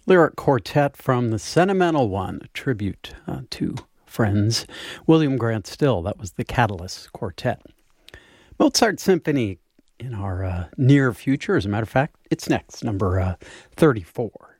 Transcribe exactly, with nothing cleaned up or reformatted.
Lyric quartet from the Sentimental One, a tribute uh, to friends. William Grant Still, that was the Catalyst Quartet. Mozart Symphony in our uh, near future, as a matter of fact, it's next, number uh, thirty-four.